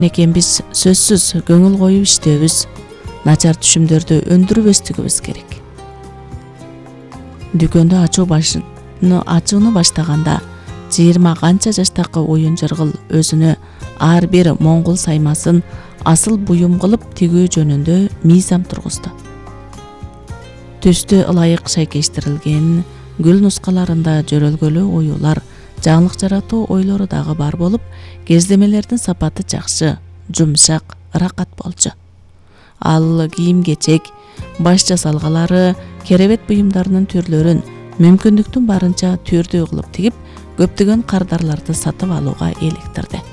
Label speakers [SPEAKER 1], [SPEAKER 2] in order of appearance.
[SPEAKER 1] Биз сөзсүз көңүл коюп иштөөбүз, начар түшүмдөрдү өндүрбөстүгүбүз керек. Дүкөндө ачууну баштаганда 20 канча жаштагы оюн жыргыл өзүнө ар бир моңгол саймасын асыл буюм кылып тигүү жөнүндө мыйзам тургузду. Түстү ылайык шайкештирилген гүл нускаларында жөрөлгөлүү оюулар, жаңылык жаратуу ойлору дагы бар болуп, кездемелердин сапаты жакшы, жумшак, ыракат болчу. Ал кийим-кечек, баш жасалгалары, керебет буюмдарынын түрлөрүн мүмкүндүктүн барынча түрдүү кылып тигип, көптөгөн кардарларды сатып алууга эликтирди.